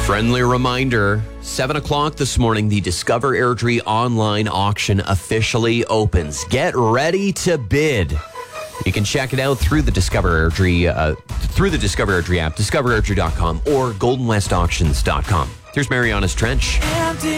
Friendly reminder, 7 o'clock this morning, the Discover Airdrie online auction officially opens. Get ready to bid. You can check it out through the Discover Airdrie app, discoverairdrie.com or goldenwestauctions.com. Here's Mariana's Trench.